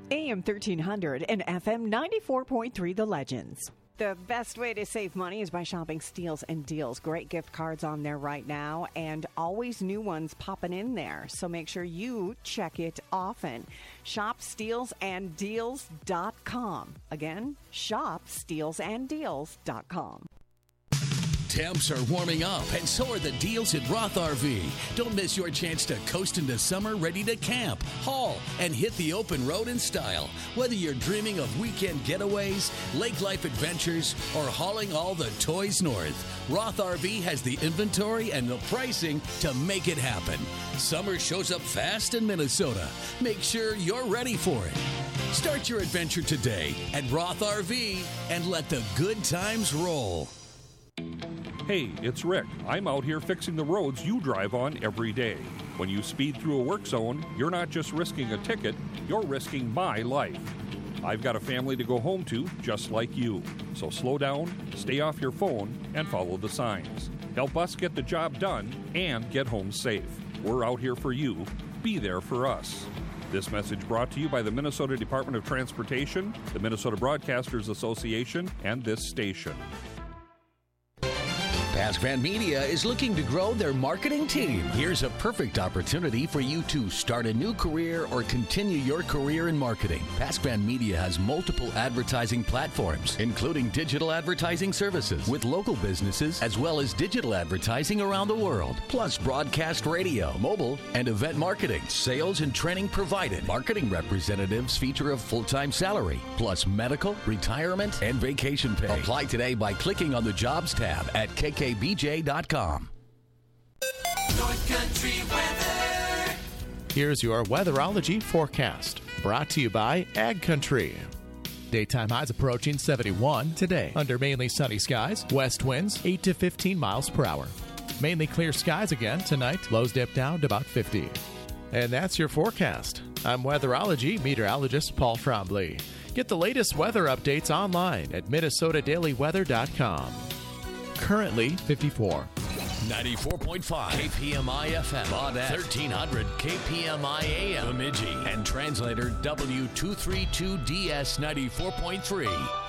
AM 1300 and FM 94.3 The Legends. The best way to save money is by shopping Steals and Deals. Great gift cards on there right now and always new ones popping in there. So make sure you check it often. Shop StealsAndDeals.com. Again, shop StealsAndDeals.com. Temps are warming up, and so are the deals at Roth RV. Don't miss your chance to coast into summer ready to camp, haul, and hit the open road in style. Whether you're dreaming of weekend getaways, lake life adventures, or hauling all the toys north, Roth RV has the inventory and the pricing to make it happen. Summer shows up fast in Minnesota. Make sure you're ready for it. Start your adventure today at Roth RV and let the good times roll. Hey, it's Rick. I'm out here fixing the roads you drive on every day. When you speed through a work zone, you're not just risking a ticket, you're risking my life. I've got a family to go home to just like you. So slow down, stay off your phone, and follow the signs. Help us get the job done and get home safe. We're out here for you. Be there for us. This message brought to you by the Minnesota Department of Transportation, the Minnesota Broadcasters Association, and this station. Pasquan Media is looking to grow their marketing team. Here's a perfect opportunity for you to start a new career or continue your career in marketing. Pasquan Media has multiple advertising platforms, including digital advertising services with local businesses, as well as digital advertising around the world, plus broadcast radio, mobile, and event marketing. Sales and training provided. Marketing representatives feature a full-time salary, plus medical, retirement, and vacation pay. Apply today by clicking on the Jobs tab at KKBJ.com. North Country weather. Here's your weatherology forecast, brought to you by Ag Country. Daytime highs approaching 71 today, under mainly sunny skies, west winds 8 to 15 miles per hour. Mainly clear skies again tonight, lows dip down to about 50. And that's your forecast. I'm weatherology meteorologist Paul Trombley. Get the latest weather updates online at minnesotadailyweather.com. Currently 54. 94.5 KPMI FM, Baudette, 1300 KPMI AM, Bemidji, and translator W232DS 94.3.